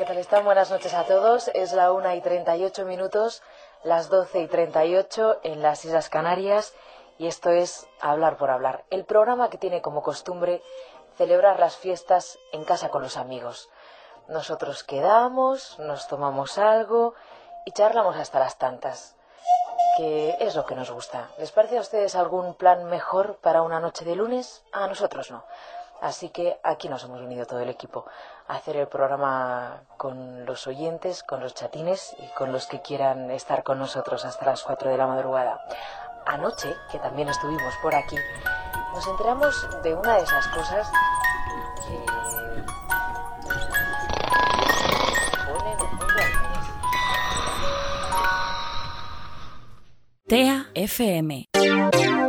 tal están? Buenas noches a todos. Es la 1:38, las 12:38 en las Islas Canarias, y esto es Hablar por Hablar, el programa que tiene como costumbre celebrar las fiestas en casa con los amigos. Nosotros quedamos, nos tomamos algo y charlamos hasta las tantas, que es lo que nos gusta. ¿Les parece a ustedes algún plan mejor para una noche de lunes? A nosotros no. Así que aquí nos hemos unido todo el equipo a hacer el programa con los oyentes, con los chatines y con los que quieran estar con nosotros hasta las 4 de la madrugada. Anoche, que también estuvimos por aquí, nos enteramos de una de esas cosas que ponen muy alegres. TEA FM.